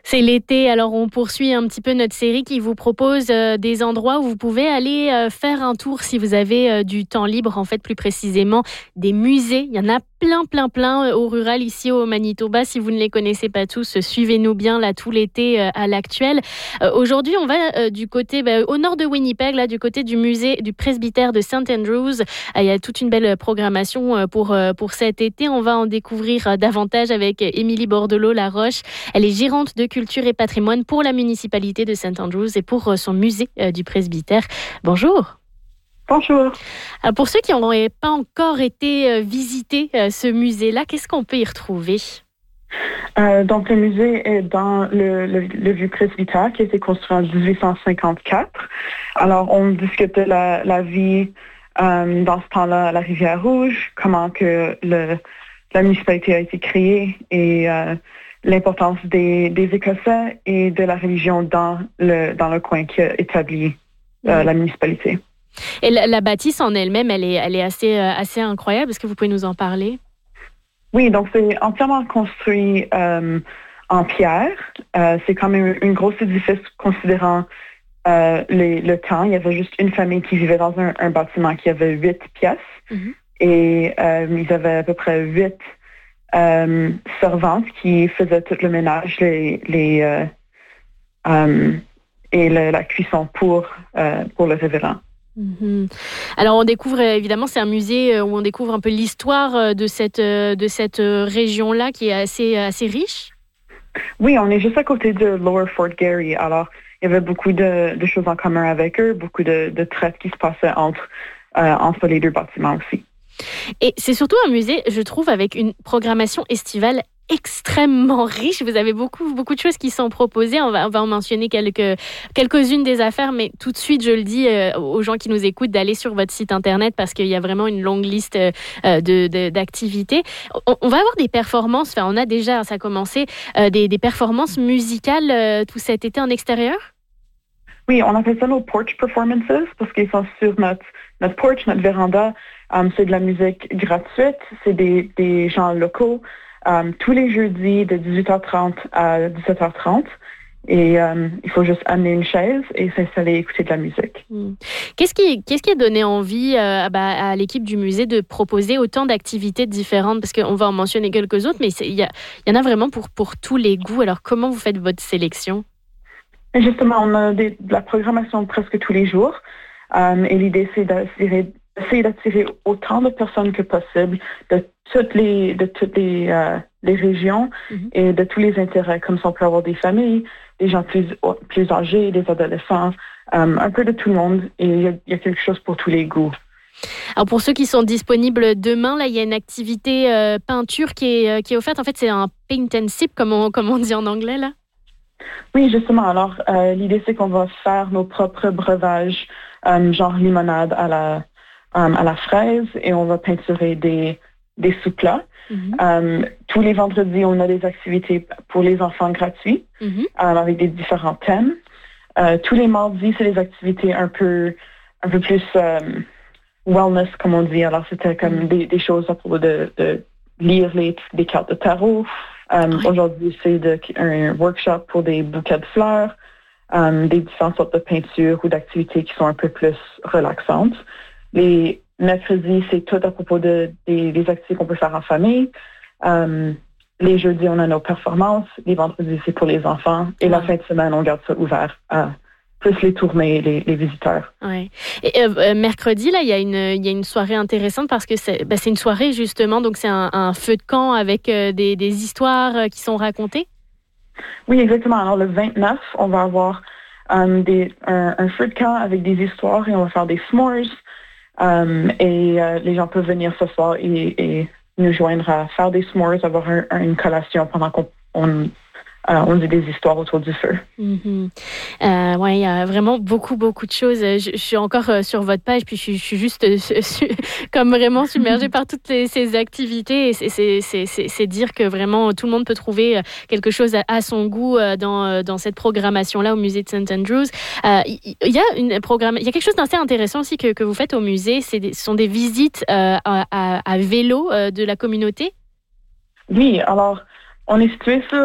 C'est l'été, alors on poursuit un petit peu notre série qui vous propose des endroits où vous pouvez aller faire un tour si vous avez du temps libre, en fait plus précisément des musées. Il y en a plein au rural ici au Manitoba. Si vous ne les connaissez pas tous, suivez-nous bien là tout l'été à l'actuel. Aujourd'hui, on va du côté au nord de Winnipeg, là du côté du musée du presbytère de St. Andrews. Il y a toute une belle programmation pour cet été. On va en découvrir davantage avec Émilie Bordelot-Laroche. Elle est gérante de culture et patrimoine pour la municipalité de St. Andrews et pour son musée du presbytère. Bonjour. Bonjour. Pour ceux qui n'auraient pas encore été visiter ce musée-là, qu'est-ce qu'on peut y retrouver? Donc, le musée est dans le vieux presbytère qui a été construit en 1854. Alors, on discute de la vie dans ce temps-là à la Rivière-Rouge, comment que la municipalité a été créée et l'importance des Écossais et de la religion dans le coin qui a établi la municipalité. Et la bâtisse en elle-même, elle est assez incroyable. Est-ce que vous pouvez nous en parler? Oui, donc c'est entièrement construit en pierre. C'est quand même un gros édifice considérant le temps. Il y avait juste une famille qui vivait dans un bâtiment qui avait 8 pièces. Mm-hmm. Et ils avaient à peu près 8 servantes qui faisaient tout le ménage et la cuisson pour le révérend. Mm-hmm. Alors on découvre évidemment, c'est un musée où on découvre un peu l'histoire de cette région-là qui est assez riche. Oui, on est juste à côté de Lower Fort Garry. Alors il y avait beaucoup de choses en commun avec eux, beaucoup de traites qui se passaient entre les deux bâtiments aussi. Et c'est surtout un musée, je trouve, avec une programmation estivale extrêmement riche. Vous avez beaucoup de choses qui sont proposées. On va en mentionner quelques-unes des affaires, mais tout de suite, je le dis aux gens qui nous écoutent d'aller sur votre site Internet parce qu'il y a vraiment une longue liste d'activités. On va avoir des performances, enfin on a déjà, ça a commencé, des performances musicales tout cet été en extérieur? Oui, on appelle ça nos porch performances parce qu'ils sont sur notre porch, notre véranda. C'est de la musique gratuite, c'est des gens locaux. Tous les jeudis de 18h30 à 17h30. Et il faut juste amener une chaise et s'installer et écouter de la musique. Qu'est-ce qui a donné envie à l'équipe du musée de proposer autant d'activités différentes? Parce qu'on va en mentionner quelques autres, mais il y en a vraiment pour tous les goûts. Alors, comment vous faites votre sélection? Justement, on a de la programmation presque tous les jours. Et l'idée, c'est d'essayer d'attirer autant de personnes que possible de toutes les régions et de tous les intérêts, comme ça on peut avoir des familles, des gens plus âgés, des adolescents, un peu de tout le monde, et il y a quelque chose pour tous les goûts. Alors pour ceux qui sont disponibles demain, là il y a une activité peinture qui est offerte. En fait, c'est un paint and sip, comme on dit en anglais là. Oui, justement. Alors l'idée c'est qu'on va faire nos propres breuvages, genre limonade à la fraise, et on va peinturer des sous-plats. Tous les vendredis, on a des activités pour les enfants gratuits avec des différents thèmes. Tous les mardis, c'est des activités un peu plus wellness, comme on dit. Alors, c'était comme des choses à propos de lire des cartes de tarot. Aujourd'hui, c'est un workshop pour des bouquets de fleurs, des différentes sortes de peintures ou d'activités qui sont un peu plus relaxantes. Les mercredis, c'est tout à propos des activités qu'on peut faire en famille. Les jeudis, on a nos performances. Les vendredis, c'est pour les enfants. Et la fin de semaine, on garde ça ouvert à plus les tournées et les visiteurs. Ouais. Et mercredi, là, il y a une soirée intéressante parce que c'est une soirée, justement. Donc, c'est un feu de camp avec des histoires qui sont racontées. Oui, exactement. Alors, le 29, on va avoir un feu de camp avec des histoires et on va faire des s'mores. Et les gens peuvent venir ce soir et nous joindre à faire des s'mores, avoir une collation pendant qu'on dit des histoires autour du feu. Ouais, il y a vraiment beaucoup de choses. Je suis encore sur votre page, puis je suis juste comme vraiment submergée par toutes ces activités. Et c'est dire que vraiment tout le monde peut trouver quelque chose à son goût dans cette programmation-là au musée de St. Andrews. Il y a quelque chose d'assez intéressant aussi que vous faites au musée. Ce sont des visites à vélo de la communauté. Oui, alors on est situé sur